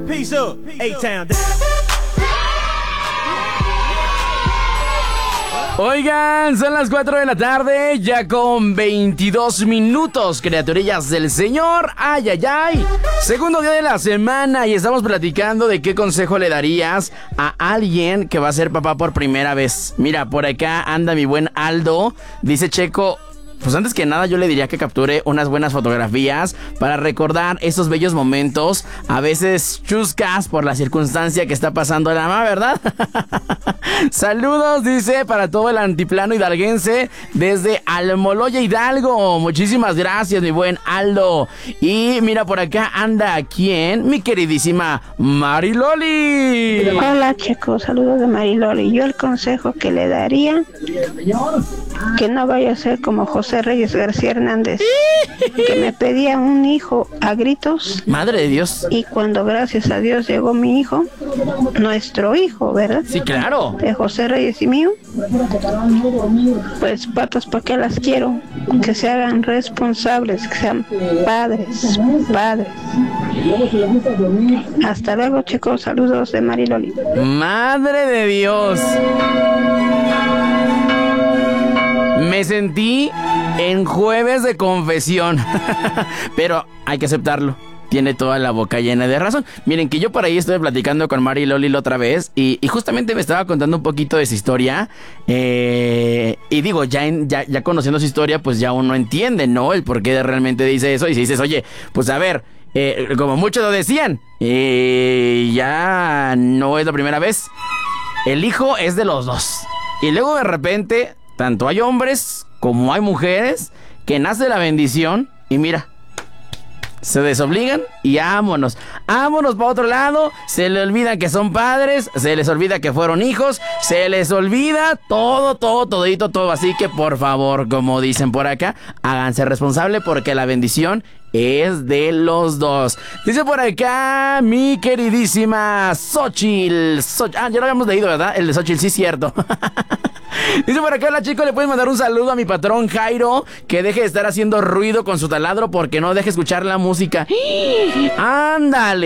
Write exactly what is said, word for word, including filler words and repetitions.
Peace up, A-Town. Oigan, son las cuatro de la tarde, ya con veintidós minutos, criaturillas del Señor. Ay, ay, ay. Segundo día de la semana y estamos platicando de qué consejo le darías a alguien que va a ser papá por primera vez. Mira, por acá anda mi buen Aldo. Dice Checo, pues antes que nada yo le diría que capture unas buenas fotografías para recordar esos bellos momentos, a veces chuscas por la circunstancia que está pasando la mamá, ¿verdad? Saludos, dice, para todo el antiplano hidalguense desde Almoloya, Hidalgo. Muchísimas gracias, mi buen Aldo. Y mira, por acá anda, ¿quién? Mi queridísima Mariloli. Hola, chicos, saludos de Mariloli. Yo el consejo que le daría, que no vaya a ser como José Reyes García Hernández, que me pedía un hijo a gritos. Madre de Dios. Y cuando gracias a Dios llegó mi hijo, nuestro hijo, ¿verdad? Sí, claro. De José Reyes y mío, pues patas para qué las quiero, que se hagan responsables, que sean padres, padres. Hasta luego, chicos, saludos de Mariloli. Madre de Dios. Me sentí en jueves de confesión, pero hay que aceptarlo. Tiene toda la boca llena de razón. Miren que yo por ahí estuve platicando con Mari Loli la otra vez y, y justamente me estaba contando un poquito de su historia. Eh, y digo, ya, en, ya, ya conociendo su historia, pues ya uno entiende, ¿no? El por qué realmente dice eso. Y si dices, oye, pues a ver, eh, como muchos lo decían, eh, ya no es la primera vez. El hijo es de los dos. Y luego de repente, tanto hay hombres como hay mujeres que nace la bendición y mira, se desobligan y vámonos. Vámonos para otro lado. Se les olvida que son padres. Se les olvida que fueron hijos. Se les olvida todo, todo, todito, todo. Así que por favor, como dicen por acá, háganse responsable porque la bendición es de los dos. Dice por acá mi queridísima Xochitl. Xoch- ah, ya lo habíamos leído, ¿verdad? El de Xochitl, sí, cierto. Dice por acá la chica, le puedes mandar un saludo a mi patrón Jairo, que deje de estar haciendo ruido con su taladro porque no deje escuchar la música. Ándale.